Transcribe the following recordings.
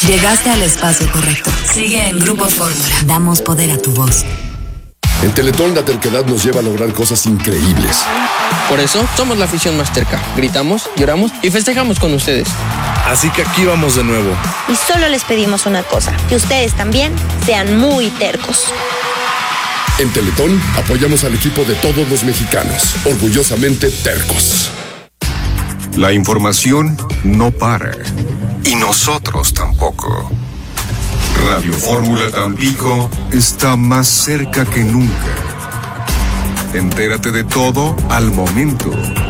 Llegaste al espacio correcto. Sigue en Grupo Fórmula. Damos poder a tu voz. En Teletón la terquedad nos lleva a lograr cosas increíbles. Por eso somos la afición más terca. Gritamos, lloramos y festejamos con ustedes. Así que aquí vamos de nuevo. Y solo les pedimos una cosa, que ustedes también sean muy tercos. En Teletón apoyamos al equipo de todos los mexicanos, orgullosamente tercos. La información no para. Y nosotros tampoco. Radio Fórmula Tampico está más cerca que nunca. Entérate de todo al momento.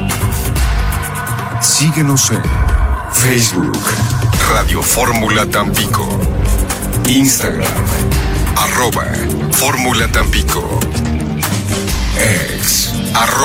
Síguenos en Facebook, Radio Fórmula Tampico. Instagram, @Fórmula Tampico. Ex,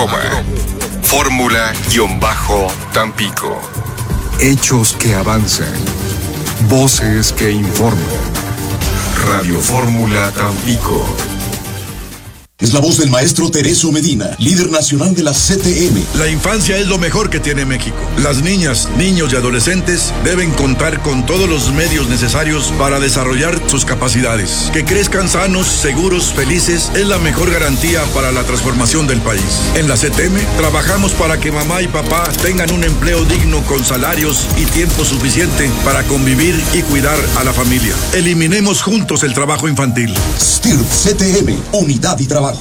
@Fórmula-Tampico. Hechos que avanzan. Voces que informan. Radio Fórmula Tampico. Es la voz del maestro Tereso Medina, líder nacional de la CTM. La infancia es lo mejor que tiene México. Las niñas, niños y adolescentes deben contar con todos los medios necesarios para desarrollar sus capacidades. Que crezcan sanos, seguros, felices es la mejor garantía para la transformación del país. En la CTM trabajamos para que mamá y papá tengan un empleo digno con salarios y tiempo suficiente para convivir y cuidar a la familia. Eliminemos juntos el trabajo infantil. STIRP CTM, unidad y trabajo.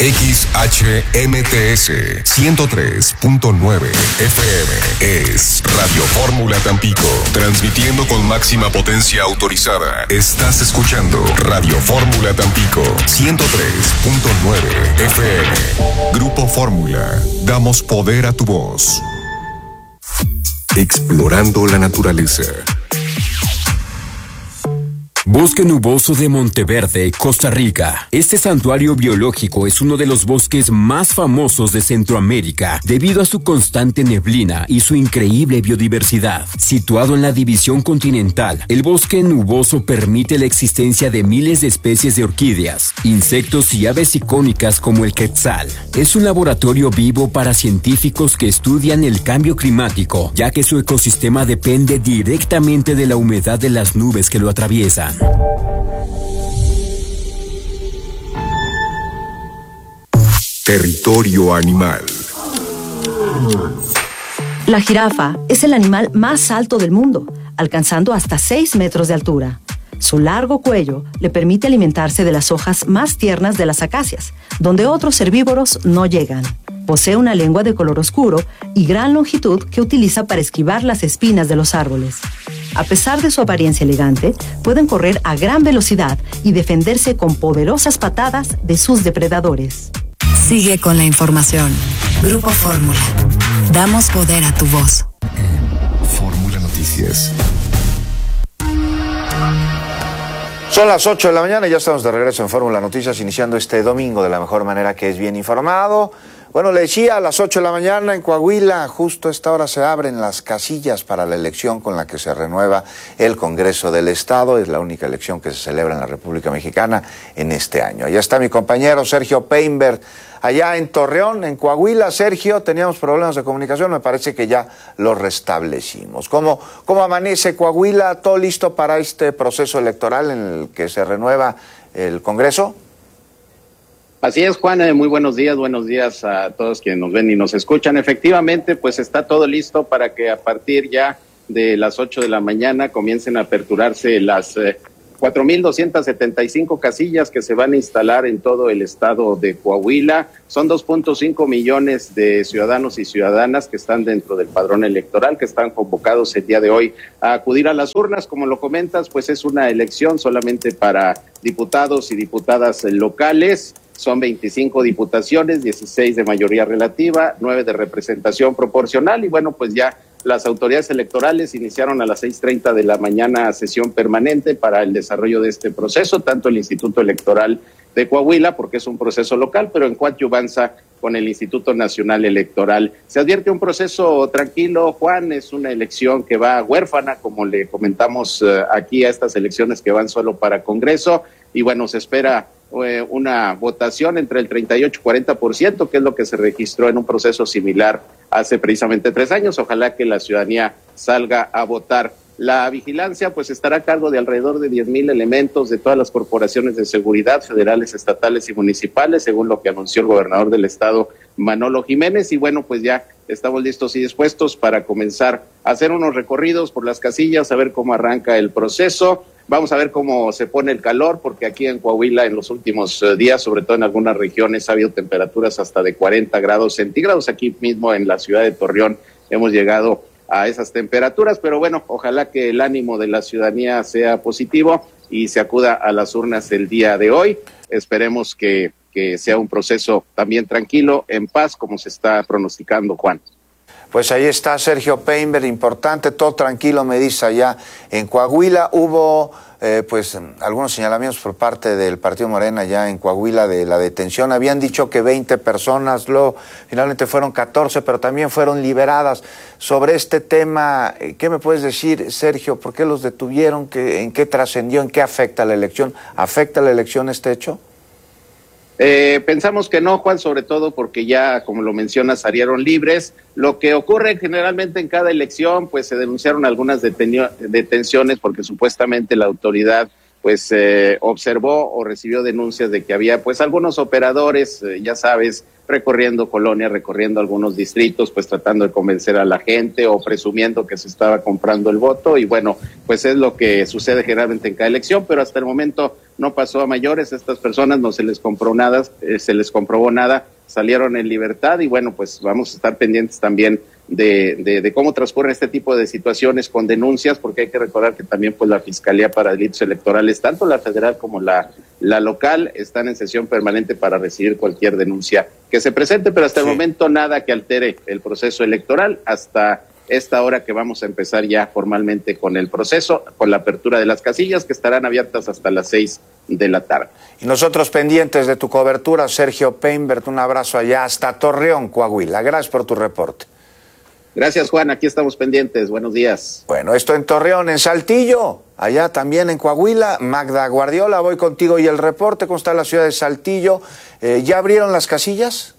XHMTS 103.9 FM es Radio Fórmula Tampico, transmitiendo con máxima potencia autorizada. Estás escuchando Radio Fórmula Tampico 103.9 FM. Grupo Fórmula, damos poder a tu voz. Explorando la naturaleza. Bosque Nuboso de Monteverde, Costa Rica. Este santuario biológico es uno de los bosques más famosos de Centroamérica debido a su constante neblina y su increíble biodiversidad. Situado en la división continental, el bosque nuboso permite la existencia de miles de especies de orquídeas, insectos y aves icónicas como el quetzal. Es un laboratorio vivo para científicos que estudian el cambio climático, ya que su ecosistema depende directamente de la humedad de las nubes que lo atraviesan. Territorio animal. La jirafa es el animal más alto del mundo, alcanzando hasta 6 metros de altura. Su largo cuello le permite alimentarse de las hojas más tiernas de las acacias, donde otros herbívoros no llegan. Posee una lengua de color oscuro y gran longitud que utiliza para esquivar las espinas de los árboles. A pesar de su apariencia elegante, pueden correr a gran velocidad y defenderse con poderosas patadas de sus depredadores. Sigue con la información. Grupo Fórmula. Damos poder a tu voz. Fórmula Noticias. Son las 8 de la mañana y ya estamos de regreso en Fórmula Noticias, iniciando este domingo de la mejor manera, que es bien informado. Bueno, le decía, a las 8 de la mañana en Coahuila, justo a esta hora se abren las casillas para la elección con la que se renueva el Congreso del Estado. Es la única elección que se celebra en la República Mexicana en este año. Allá está mi compañero Sergio Peinbert, allá en Torreón, en Coahuila. Sergio, teníamos problemas de comunicación, me parece que ya los restablecimos. ¿Cómo amanece Coahuila? ¿Todo listo para este proceso electoral en el que se renueva el Congreso? Así es, Juan, muy buenos días a todos quienes nos ven y nos escuchan. Efectivamente, pues está todo listo para que a partir ya de las 8 de la mañana comiencen a aperturarse las 4,275 casillas que se van a instalar en todo el estado de Coahuila. Son 2.5 millones de ciudadanos y ciudadanas que están dentro del padrón electoral, que están convocados el día de hoy a acudir a las urnas. Como lo comentas, pues es una elección solamente para diputados y diputadas locales. Son 25 diputaciones, 16 de mayoría relativa, 9 de representación proporcional y bueno, pues ya las autoridades electorales iniciaron a las 6:30 de la mañana sesión permanente para el desarrollo de este proceso, tanto el Instituto Electoral de Coahuila, porque es un proceso local, pero en coadyuvanza con el Instituto Nacional Electoral. Se advierte un proceso tranquilo, Juan, es una elección que va huérfana, como le comentamos aquí a estas elecciones que van solo para Congreso, y bueno, se espera una votación entre el 38 y 40%, que es lo que se registró en un proceso similar hace precisamente 3 años. Ojalá que la ciudadanía salga a votar. La vigilancia pues estará a cargo de alrededor de 10,000 elementos de todas las corporaciones de seguridad federales, estatales y municipales, según lo que anunció el gobernador del estado, Manolo Jiménez. Y bueno, pues ya estamos listos y dispuestos para comenzar a hacer unos recorridos por las casillas, a ver cómo arranca el proceso. Vamos a ver cómo se pone el calor, porque aquí en Coahuila en los últimos días, sobre todo en algunas regiones, ha habido temperaturas hasta de 40 grados centígrados. Aquí mismo en la ciudad de Torreón hemos llegado a esas temperaturas, pero bueno, ojalá que el ánimo de la ciudadanía sea positivo y se acuda a las urnas el día de hoy. Esperemos que sea un proceso también tranquilo, en paz, como se está pronosticando, Juan. Pues ahí está Sergio Painberg, importante, todo tranquilo, me dice allá en Coahuila. Hubo pues algunos señalamientos por parte del Partido Morena ya en Coahuila de la detención. Habían dicho que 20 personas, luego finalmente fueron 14, pero también fueron liberadas. Sobre este tema, ¿qué me puedes decir, Sergio? ¿Por qué los detuvieron? ¿En qué trascendió? ¿En qué afecta la elección? ¿Afecta la elección este hecho? Pensamos que no, Juan, sobre todo porque ya, como lo mencionas, salieron libres. Lo que ocurre generalmente en cada elección, pues se denunciaron algunas detenciones porque supuestamente la autoridad pues observó o recibió denuncias de que había pues algunos operadores, ya sabes, recorriendo colonias, recorriendo algunos distritos, pues tratando de convencer a la gente o presumiendo que se estaba comprando el voto. Y bueno, pues es lo que sucede generalmente en cada elección, pero hasta el momento no pasó a mayores. A estas personas no se les comprobó nada, salieron en libertad. Y bueno, pues vamos a estar pendientes también de cómo transcurren este tipo de situaciones con denuncias, porque hay que recordar que también pues la Fiscalía para Delitos Electorales, tanto la federal como la local, están en sesión permanente para recibir cualquier denuncia que se presente, pero hasta el momento nada que altere el proceso electoral hasta esta hora que vamos a empezar ya formalmente con el proceso, con la apertura de las casillas que estarán abiertas hasta las 6 de la tarde. Y nosotros pendientes de tu cobertura, Sergio Painberg, un abrazo allá hasta Torreón, Coahuila. Gracias por tu reporte. Gracias, Juan, aquí estamos pendientes, buenos días. Bueno, esto en Torreón, en Saltillo, allá también en Coahuila. Magda Guardiola, voy contigo y el reporte. ¿Cómo está la ciudad de Saltillo? ¿Ya abrieron las casillas?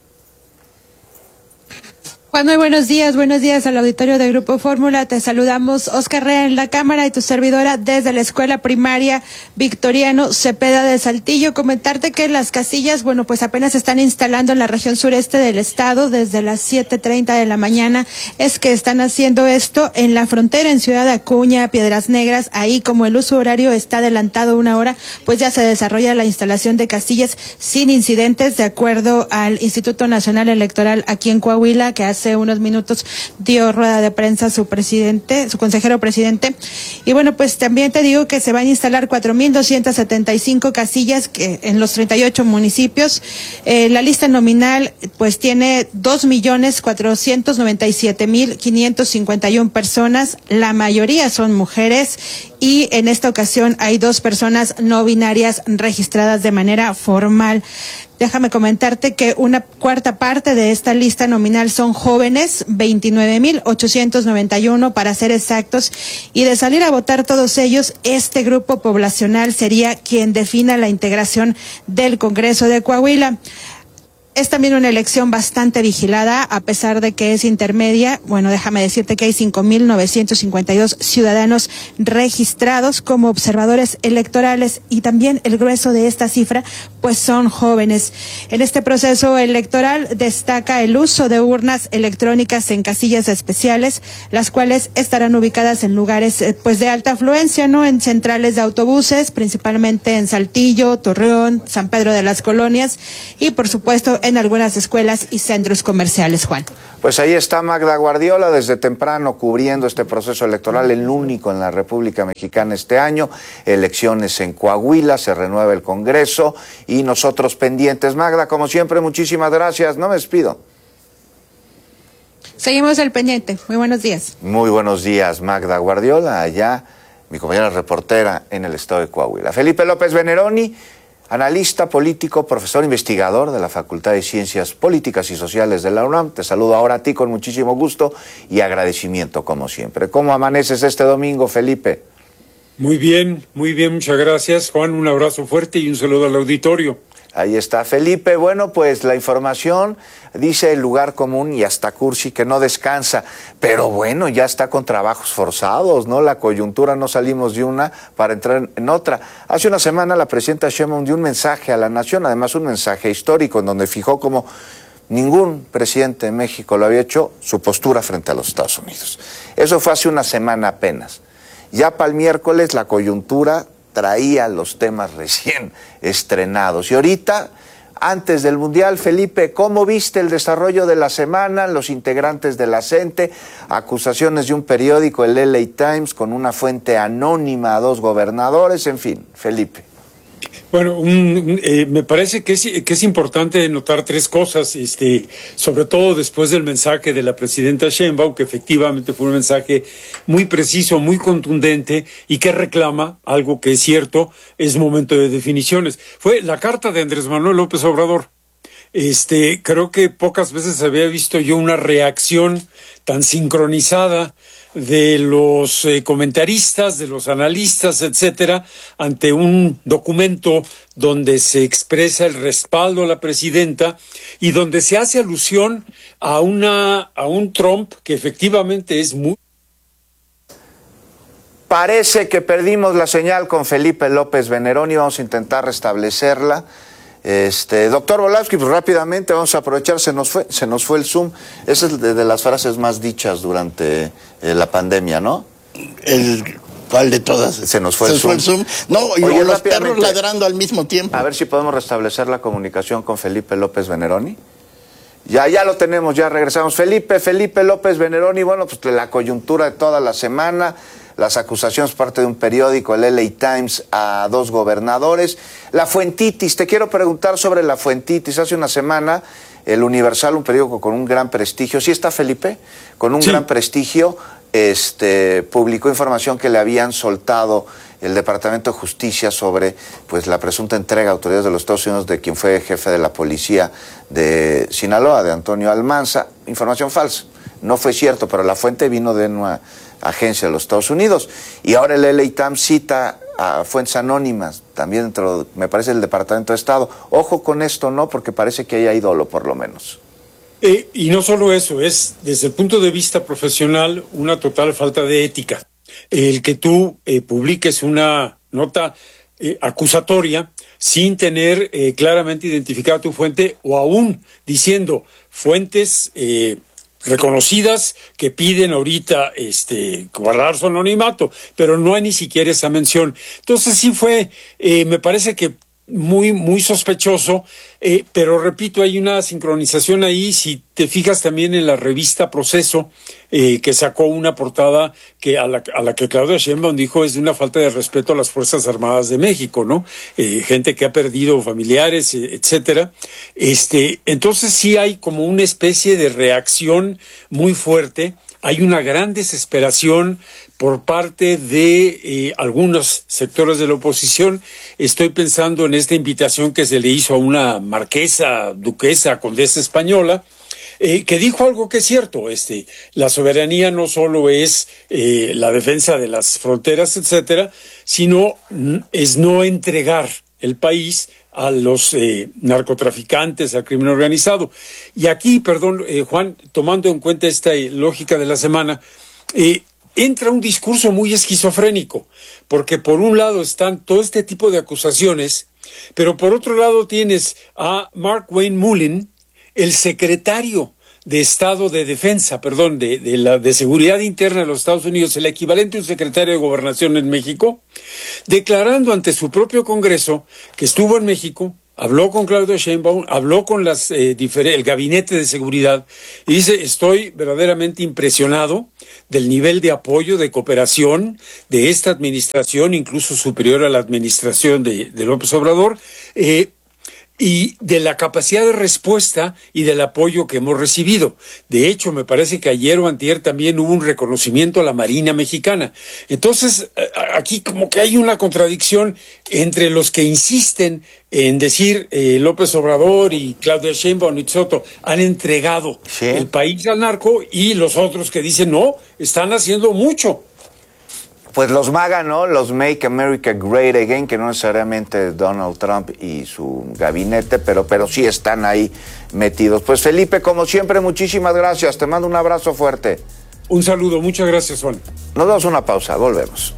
Juan, muy buenos días al auditorio de Grupo Fórmula. Te saludamos, Oscar Rea en la cámara y tu servidora desde la escuela primaria Victoriano Cepeda de Saltillo. Comentarte que las casillas, bueno, pues apenas se están instalando en la región sureste del estado desde las 7:30 de la mañana. Es que están haciendo esto en la frontera, en Ciudad Acuña, Piedras Negras. Ahí, como el uso horario está adelantado 1 hora, pues ya se desarrolla la instalación de casillas sin incidentes, de acuerdo al Instituto Nacional Electoral aquí en Coahuila, que hace unos minutos dio rueda de prensa su consejero presidente. Y bueno, pues también te digo que se van a instalar 4,275 casillas que en los 38 municipios. La lista nominal pues tiene 2,497,551 personas. La mayoría son mujeres y en esta ocasión hay 2 personas no binarias registradas de manera formal. Déjame comentarte que una cuarta parte de esta lista nominal son jóvenes, 29,891 para ser exactos, y de salir a votar todos ellos, este grupo poblacional sería quien defina la integración del Congreso de Coahuila. Es también una elección bastante vigilada, a pesar de que es intermedia. Bueno, déjame decirte que hay 5,952 ciudadanos registrados como observadores electorales y también el grueso de esta cifra, pues son jóvenes. En este proceso electoral destaca el uso de urnas electrónicas en casillas especiales, las cuales estarán ubicadas en lugares pues de alta afluencia, ¿no? En centrales de autobuses, principalmente en Saltillo, Torreón, San Pedro de las Colonias y por supuesto en algunas escuelas y centros comerciales, Juan. Pues ahí está Magda Guardiola desde temprano cubriendo este proceso electoral, el único en la República Mexicana este año. Elecciones en Coahuila, se renueva el Congreso y nosotros pendientes. Magda, como siempre, muchísimas gracias. No me despido. Seguimos al pendiente. Muy buenos días. Muy buenos días, Magda Guardiola, allá, mi compañera reportera en el estado de Coahuila. Felipe López Veneroni, analista político, profesor investigador de la Facultad de Ciencias Políticas y Sociales de la UNAM. Te saludo ahora a ti con muchísimo gusto y agradecimiento como siempre. ¿Cómo amaneces este domingo, Felipe? Muy bien, muchas gracias, Juan. Un abrazo fuerte y un saludo al auditorio. Ahí está Felipe. Bueno, pues la información dice el lugar común y hasta Cursi que no descansa, pero bueno, ya está con trabajos forzados, ¿no? La coyuntura, no salimos de una para entrar en otra. Hace una semana la presidenta Sheinbaum dio un mensaje a la nación, además un mensaje histórico en donde fijó como ningún presidente de México lo había hecho su postura frente a los Estados Unidos. Eso fue hace una semana apenas. Ya para el miércoles la coyuntura traía los temas recién estrenados. Y ahorita, antes del Mundial, Felipe, ¿cómo viste el desarrollo de la semana? Los integrantes de la CENTE, acusaciones de un periódico, el LA Times, con una fuente anónima a 2 gobernadores, en fin, Felipe. Bueno, me parece que es importante notar 3 cosas, sobre todo después del mensaje de la presidenta Sheinbaum, que efectivamente fue un mensaje muy preciso, muy contundente y que reclama algo que es cierto, es momento de definiciones. Fue la carta de Andrés Manuel López Obrador. Creo que pocas veces había visto yo una reacción tan sincronizada de los comentaristas, de los analistas, etcétera, ante un documento donde se expresa el respaldo a la presidenta y donde se hace alusión a un Trump que efectivamente es muy... Parece que perdimos la señal con Felipe López Veneroni, vamos a intentar restablecerla. Doctor Volavsky, pues rápidamente vamos a aprovechar, se nos fue el Zoom. Esa es de las frases más dichas durante la pandemia, ¿no? ¿Cuál de todas? Se nos fue el Zoom. No, y los perros ladrando al mismo tiempo. A ver si podemos restablecer la comunicación con Felipe López Veneroni. Ya lo tenemos, ya regresamos. Felipe López Veneroni, bueno, pues la coyuntura de toda la semana, las acusaciones parte de un periódico, el LA Times, a 2 gobernadores. La fuentitis, te quiero preguntar sobre la fuentitis. Hace una semana, el Universal, un periódico con un gran prestigio, ¿sí está Felipe? Con un gran prestigio, publicó información que le habían soltado el Departamento de Justicia sobre pues la presunta entrega a autoridades de los Estados Unidos de quien fue jefe de la policía de Sinaloa, de Antonio Almanza. Información falsa. No fue cierto, pero la fuente vino de una agencia de los Estados Unidos. Y ahora el LA Times cita a fuentes anónimas, también dentro, me parece, del Departamento de Estado. Ojo con esto, ¿no? Porque parece que hay dolo, por lo menos. Y no solo eso, es desde el punto de vista profesional una total falta de ética. El que tú publiques una nota acusatoria sin tener claramente identificada tu fuente, o aún diciendo fuentes reconocidas que piden ahorita guardar su anonimato, pero no hay ni siquiera esa mención. Entonces sí fue, me parece que muy sospechoso, pero repito, hay una sincronización ahí. Si te fijas también en la revista Proceso, que sacó una portada que a la que Claudia Sheinbaum dijo es de una falta de respeto a las Fuerzas Armadas de México, ¿no? Gente que ha perdido familiares, etcétera. Entonces sí hay como una especie de reacción muy fuerte. Hay una gran desesperación por parte de algunos sectores de la oposición. Estoy pensando en esta invitación que se le hizo a una marquesa, duquesa, condesa española, que dijo algo que es cierto. La soberanía no solo es la defensa de las fronteras, etcétera, sino es no entregar el país a los narcotraficantes, al crimen organizado. Y aquí, perdón, Juan, tomando en cuenta esta lógica de la semana, entra un discurso muy esquizofrénico, porque por un lado están todo este tipo de acusaciones, pero por otro lado tienes a Mark Wayne Mullen, el secretario de Estado de Defensa, de Seguridad Interna de los Estados Unidos, el equivalente a un secretario de Gobernación en México, declarando ante su propio Congreso que estuvo en México, habló con Claudia Sheinbaum, habló con el Gabinete de Seguridad y dice: estoy verdaderamente impresionado del nivel de apoyo, de cooperación de esta administración, incluso superior a la administración de López Obrador, y de la capacidad de respuesta y del apoyo que hemos recibido. De hecho, me parece que ayer o antier también hubo un reconocimiento a la Marina Mexicana. Entonces, aquí como que hay una contradicción entre los que insisten en decir López Obrador y Claudia Sheinbaum y Soto han entregado el país al narco, y los otros que dicen no, están haciendo mucho. Pues los MAGA, ¿no? Los Make America Great Again, que no necesariamente Donald Trump y su gabinete, pero sí están ahí metidos. Pues Felipe, como siempre, muchísimas gracias. Te mando un abrazo fuerte. Un saludo, muchas gracias, Juan. Nos damos una pausa, volvemos.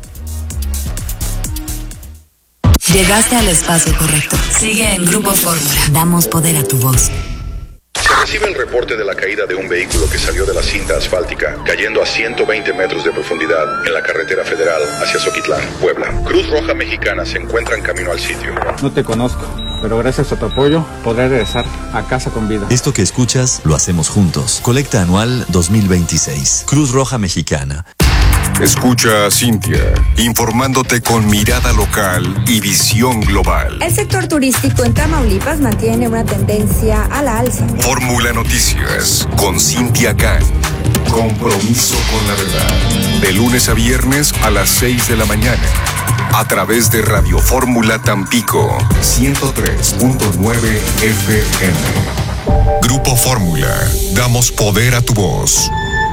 Llegaste al espacio correcto. Sigue en Grupo Fórmula. Damos poder a tu voz. Se recibe el reporte de la caída de un vehículo que salió de la cinta asfáltica, cayendo a 120 metros de profundidad en la carretera federal hacia Zoquitlán, Puebla. Cruz Roja Mexicana se encuentra en camino al sitio. No te conozco, pero gracias a tu apoyo podré regresar a casa con vida. Esto que escuchas lo hacemos juntos. Colecta anual 2026. Cruz Roja Mexicana. Escucha a Cintia, informándote con mirada local y visión global. El sector turístico en Tamaulipas mantiene una tendencia a la alza. Fórmula Noticias con Cintia Can. Compromiso con la verdad. De lunes a viernes a las 6 de la mañana. A través de Radio Fórmula Tampico 103.9 FM. Grupo Fórmula. Damos poder a tu voz.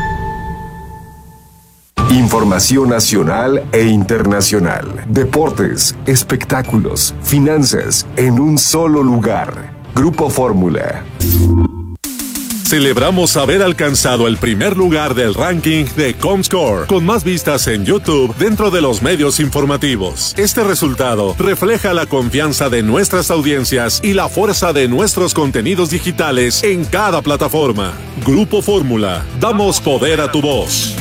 Información nacional e internacional. Deportes, espectáculos, finanzas, en un solo lugar. Grupo Fórmula. Celebramos haber alcanzado el primer lugar del ranking de Comscore, con más vistas en YouTube dentro de los medios informativos. Este resultado refleja la confianza de nuestras audiencias y la fuerza de nuestros contenidos digitales en cada plataforma. Grupo Fórmula, damos poder a tu voz.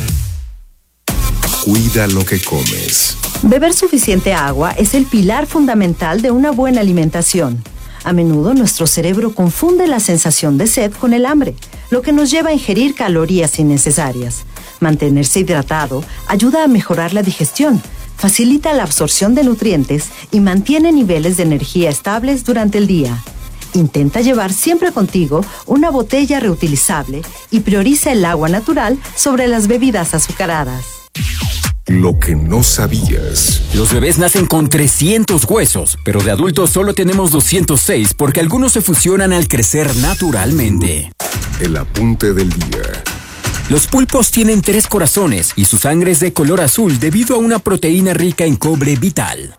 Cuida lo que comes. Beber suficiente agua es el pilar fundamental de una buena alimentación. A menudo nuestro cerebro confunde la sensación de sed con el hambre, lo que nos lleva a ingerir calorías innecesarias. Mantenerse hidratado ayuda a mejorar la digestión, facilita la absorción de nutrientes y mantiene niveles de energía estables durante el día. Intenta llevar siempre contigo una botella reutilizable y prioriza el agua natural sobre las bebidas azucaradas. Lo que no sabías. Los bebés nacen con 300 huesos, pero de adultos solo tenemos 206 porque algunos se fusionan al crecer naturalmente. El apunte del día. Los pulpos tienen 3 corazones y su sangre es de color azul debido a una proteína rica en cobre vital.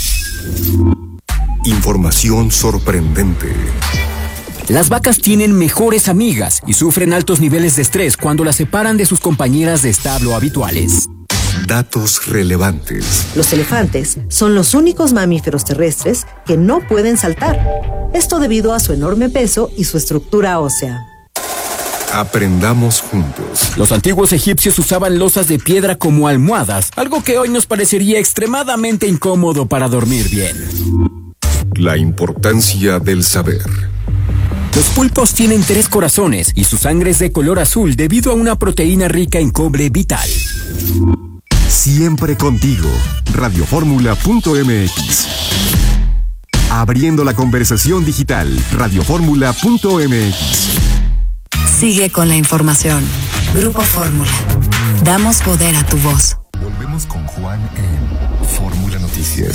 Información sorprendente. Las vacas tienen mejores amigas y sufren altos niveles de estrés cuando las separan de sus compañeras de establo habituales. Datos relevantes. Los elefantes son los únicos mamíferos terrestres que no pueden saltar. Esto debido a su enorme peso y su estructura ósea. Aprendamos juntos. Los antiguos egipcios usaban losas de piedra como almohadas, algo que hoy nos parecería extremadamente incómodo para dormir bien. La importancia del saber. Los pulpos tienen 3 corazones y su sangre es de color azul debido a una proteína rica en cobre vital. Siempre contigo. Radioformula.mx. Abriendo la conversación digital. Radioformula.mx. Sigue con la información. Grupo Fórmula. Damos poder a tu voz. Volvemos con Juan en Fórmula Noticias.